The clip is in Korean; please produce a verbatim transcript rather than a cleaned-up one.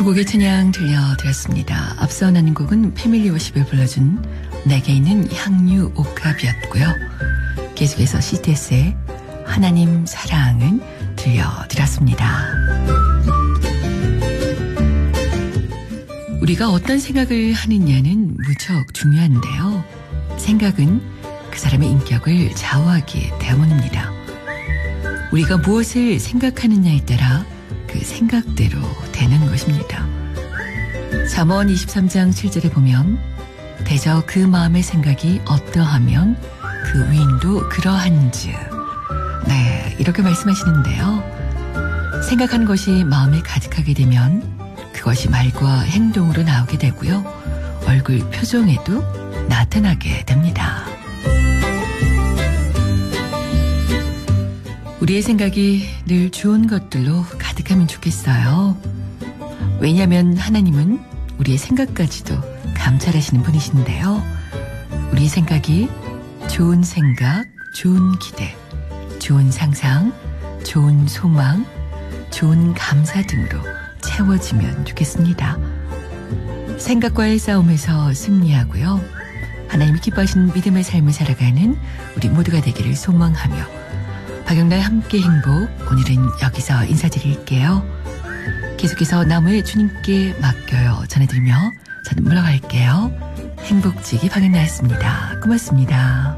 두 곡의 찬양 들려드렸습니다. 앞서 나는 곡은 패밀리워십을 불러준 내게 있는 향유 옥합이었고요. 계속해서 씨티에스의 하나님 사랑은 들려드렸습니다. 우리가 어떤 생각을 하느냐는 무척 중요한데요. 생각은 그 사람의 인격을 좌우하기 때문입니다. 우리가 무엇을 생각하느냐에 따라 그 생각대로 되는 것입니다. 잠언 이십삼 장 칠 절에 보면 대저 그 마음의 생각이 어떠하면 그 위인도 그러한즉. 네, 이렇게 말씀하시는데요. 생각하는 것이 마음에 가득하게 되면 그것이 말과 행동으로 나오게 되고요. 얼굴 표정에도 나타나게 됩니다. 우리의 생각이 늘 좋은 것들로 가득하면 좋겠어요. 왜냐하면 하나님은 우리의 생각까지도 감찰하시는 분이신데요. 우리의 생각이 좋은 생각, 좋은 기대, 좋은 상상, 좋은 소망, 좋은 감사 등으로 채워지면 좋겠습니다. 생각과의 싸움에서 승리하고요. 하나님이 기뻐하시는 믿음의 삶을 살아가는 우리 모두가 되기를 소망하며 박영나의 함께 행복, 오늘은 여기서 인사드릴게요. 계속해서 나무의 주님께 맡겨요 전해드리며 저는 물러갈게요. 행복지기 박영나였습니다. 고맙습니다.